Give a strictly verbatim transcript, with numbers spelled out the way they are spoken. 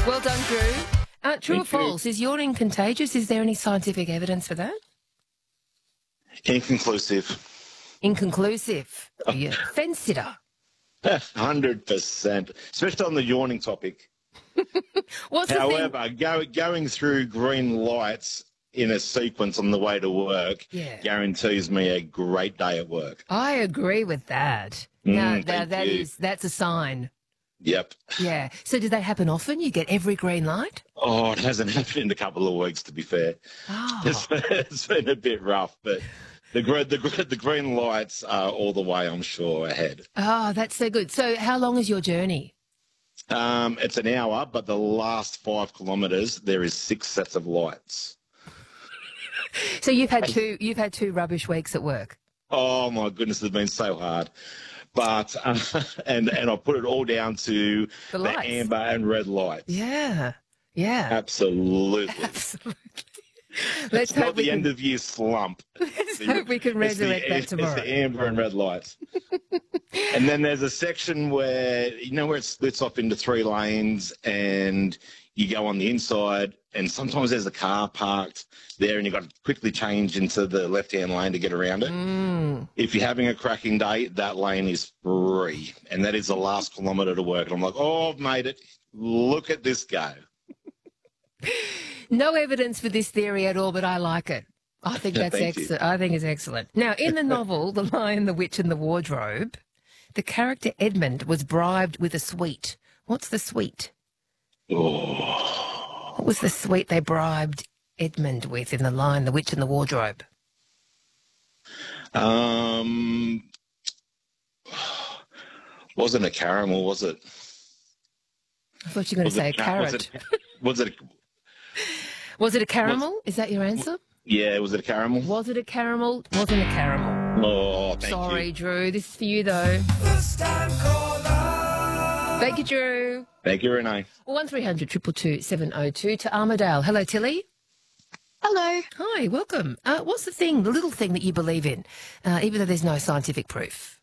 Well done, Drew. Uh, true or Thank you. false? Is yawning contagious? Is there any scientific evidence for that? Inconclusive. Inconclusive. Are you a fence sitter? one hundred percent, especially on the yawning topic. What's the thing? However, go, going through green lights in a sequence on the way to work Yeah. guarantees me a great day at work. I agree with that. Mm, now, now thank that you. is that's a sign. Yep. Yeah. So, do that happen often? You get every green light? Oh, it hasn't happened in a couple of weeks, to be fair. Oh. It's, it's been a bit rough, but the, gre- the, gre- the green lights are all the way, I'm sure, ahead. Oh, that's so good. So, how long is your journey? Um, it's an hour, but the last five kilometres, there is six sets of lights. So, you've had two. You've had two rubbish weeks at work. Oh, my goodness, it's been so hard. But, uh, and, and I put it all down to The the, lights. amber and red lights. Yeah. Yeah. Absolutely. Absolutely. Let's It's hope not we the can, end of year slump. let's hope we can It's the- resurrect that it's, tomorrow. It's the amber and red lights. And then there's a section where, you know, where it splits off into three lanes and you go on the inside and sometimes there's a car parked there and you've got to quickly change into the left-hand lane to get around it. Mm. If you're having a cracking day, that lane is free. And that is the last kilometre to work. And I'm like, oh, I've made it. Look at this go. No evidence for this theory at all, but I like it. I think that's Thank you. excellent. I think it's excellent. Now, in the novel, The Lion, the Witch and the Wardrobe, the character Edmund was bribed with a sweet. What's the sweet? Oh. What was the sweet they bribed Edmund with in The Lion, the Witch and the Wardrobe? Um, wasn't a caramel, was it? I thought you were going Was to say a it ca- carrot. Was it, was it a, Was it a caramel? Is that your answer? yeah, was it a caramel? Was it a caramel? Wasn't a caramel. Oh, thank Sorry, you. Drew. This is for you, though. Thank you, Drew. Thank you, Renee. one three hundred two two two seven oh two to Armidale. Hello, Tilly. Hello. Hi, welcome. Uh, what's the thing, the little thing that you believe in, uh, even though there's no scientific proof?